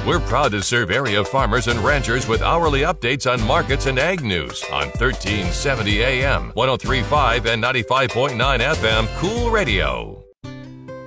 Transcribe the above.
We're proud to serve area farmers and ranchers with hourly updates on markets and ag news on 1370 AM, 103.5 and 95.9 FM Cool Radio.